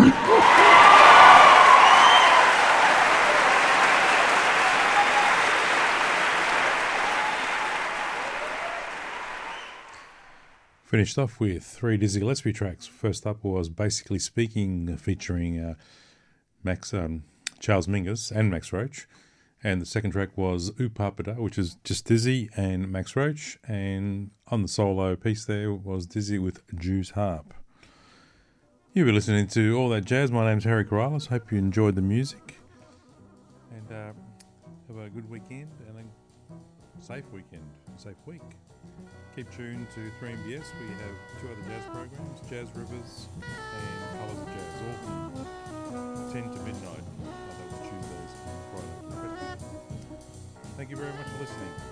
Finished off with 3 Dizzy Gillespie tracks. First up was Basically Speaking, featuring Charles Mingus and Max Roach. And the second track was Oopapada, which is just Dizzy and Max Roach. And on the solo piece there was Dizzy with Jew's Harp. You were listening to All That Jazz. My name's Harry Corrales. Hope you enjoyed the music. And have a good weekend and a safe weekend, a safe week. Keep tuned to 3MBS. We have 2 other jazz programs, Jazz Rivers and Colours of Jazz, all 10 to midnight, Tuesdays and Fridays. Thank you very much for listening.